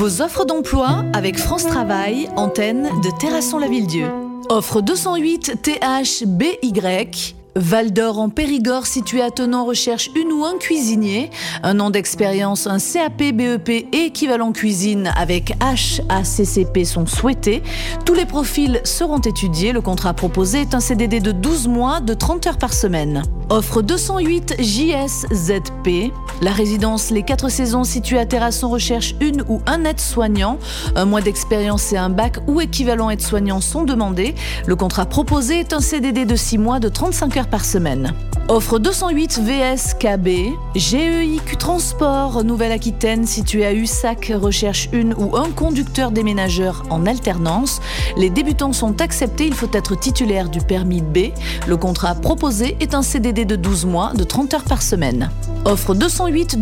Vos offres d'emploi avec France Travail, antenne de Terrasson-Lavilledieu. Offre 208 THBY. Val d'Or en Périgord, situé à Thonon, recherche une ou un cuisinier. Un an d'expérience, un CAP, BEP et équivalent cuisine avec HACCP sont souhaités. Tous les profils seront étudiés. Le contrat proposé est un CDD de 12 mois, de 30 heures par semaine. Offre 208 JSZP. La résidence Les 4 Saisons, située à Terrasson, recherche une ou un aide-soignant. Un mois d'expérience et un bac ou équivalent aide-soignant sont demandés. Le contrat proposé est un CDD de 6 mois, de 35 heures par semaine. Offre 208 VSKB. GEIQ Transport Nouvelle-Aquitaine, situé à Ussac, recherche une ou un conducteur déménageur en alternance. Les débutants sont acceptés, il faut être titulaire du permis B. Le contrat proposé est un CDD de 12 mois, de 30 heures par semaine. Offre 208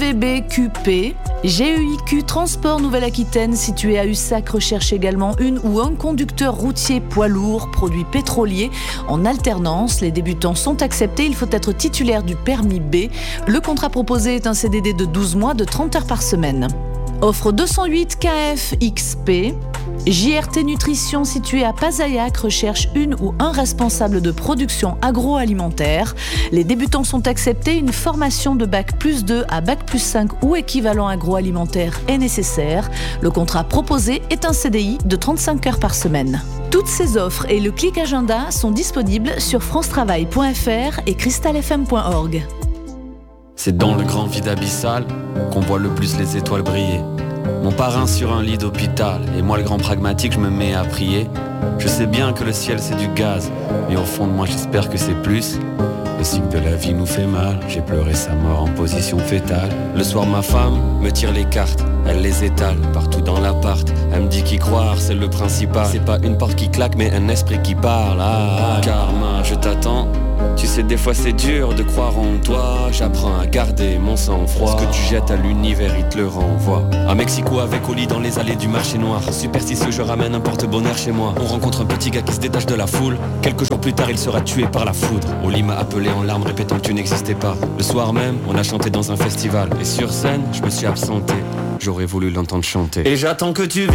WBQP. GEIQ Transport Nouvelle-Aquitaine, situé à Ussac, recherche également une ou un conducteur routier poids lourd, produits pétroliers en alternance. Les débutants sont acceptés, il faut être titulaire du permis B. Le contrat proposé est un CDD de 12 mois, de 30 heures par semaine. Offre 208 KFXP. JRT Nutrition, située à Pazaillac, recherche une ou un responsable de production agroalimentaire. Les débutants sont acceptés. Une formation de Bac+2 à Bac+5 ou équivalent agroalimentaire est nécessaire. Le contrat proposé est un CDI de 35 heures par semaine. Toutes ces offres et le clic agenda sont disponibles sur francetravail.fr et cristalfm.org. C'est dans le grand vide abyssal qu'on voit le plus les étoiles briller. Mon parrain sur un lit d'hôpital, et moi le grand pragmatique, je me mets à prier. Je sais bien que le ciel c'est du gaz, mais au fond de moi j'espère que c'est plus. Le cycle de la vie nous fait mal, j'ai pleuré sa mort en position fétale. Le soir ma femme me tire les cartes, elle les étale partout dans l'appart. Elle me dit qu'y croire c'est le principal. C'est pas une porte qui claque mais un esprit qui parle. Karma, je t'attends. Tu sais des fois c'est dur de croire en toi. J'apprends à garder mon sang-froid. Ce que tu jettes à l'univers il te le renvoie. À Mexico avec Oli dans les allées du marché noir. Superstitieux je ramène un porte-bonheur chez moi. On rencontre un petit gars qui se détache de la foule. Quelques jours plus tard il sera tué par la foudre. Oli m'a appelé en larmes répétant que tu n'existais pas. Le soir même on a chanté dans un festival. Et sur scène je me suis absenté. J'aurais voulu l'entendre chanter. Et j'attends que tu viennes.